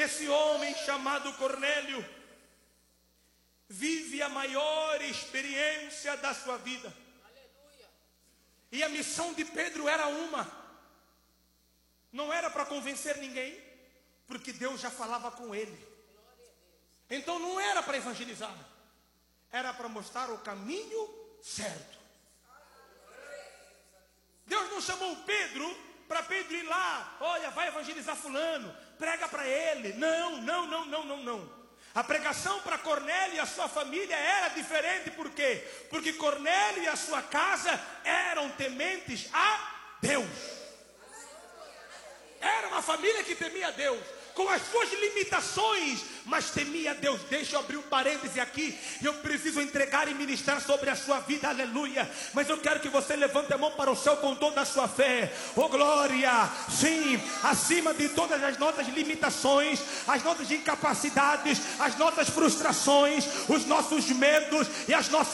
esse homem chamado Cornélio vive a maior experiência da sua vida. E a missão de Pedro era uma. Não era para convencer ninguém, porque Deus já falava com ele. Então não era para evangelizar, era para mostrar o caminho certo. Deus não chamou Pedro para Pedro ir lá, olha, vai evangelizar fulano, prega para ele. Não. A pregação para Cornélio e a sua família era diferente. Por quê? Porque Cornélio e a sua casa eram tementes a Deus. Era uma família que temia a Deus, com as suas limitações, mas temia a Deus. Deixa eu abrir um parêntese aqui. Eu preciso entregar e ministrar sobre a sua vida, aleluia. Mas eu quero que você levante a mão para o céu com toda a sua fé. Oh glória, sim, acima de todas as nossas limitações, as nossas incapacidades, as nossas frustrações, os nossos medos e as nossas